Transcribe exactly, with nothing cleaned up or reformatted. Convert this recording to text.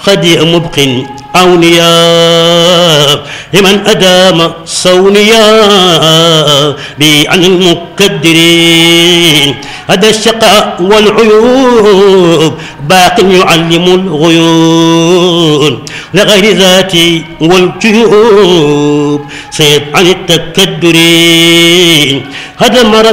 قد مبق أولياء لمن أدام صونيا بي عن المكدرين. هذا الشقاء والعيوب باق يعلم الغيوب لغير ذاتي والجيوب صيد عن التكدرين. هذا المرض